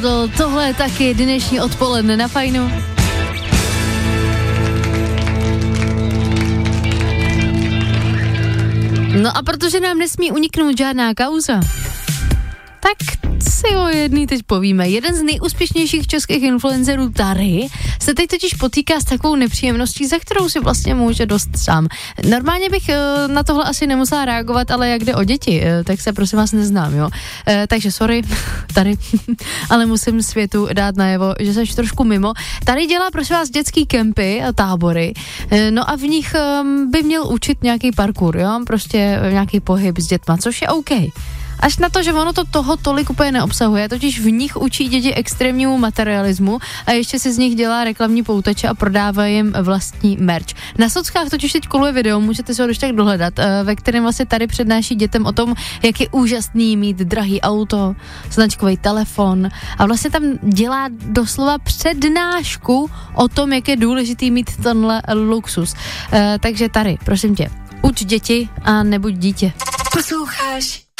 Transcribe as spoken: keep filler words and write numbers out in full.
To, tohle je taky dnešní odpoledne na Fajnu. No a protože nám nesmí uniknout žádná kauza, tak si o jedný teď povíme. Jeden z nejúspěšnějších českých influencerů Tary se teď totiž potýká s takovou nepříjemností, za kterou si vlastně může dost sám. Normálně bych uh, na tohle asi nemusela reagovat, ale jak jde o děti, uh, tak se prosím vás neznám, jo. Uh, takže sorry, Tary, ale musím světu dát najevo, že jsi trošku mimo. Tady dělá prosím vás dětský kempy a tábory, uh, no a v nich um, by měl učit nějaký parkour, jo, prostě nějaký pohyb s dětma, což je OK. Až na to, že ono to toho tolik úplně neobsahuje, totiž v nich učí děti extrémnímu materialismu a ještě si z nich dělá reklamní poutače a prodává jim vlastní merch. Na sockách totiž teď koluje video, můžete si ho ještě tak dohledat, ve kterém vlastně tady přednáší dětem o tom, jak je úžasný mít drahý auto, značkový telefon a vlastně tam dělá doslova přednášku o tom, jak je důležitý mít tenhle luxus. Takže tady, prosím tě, uč děti a nebuď dítě. Posloucháš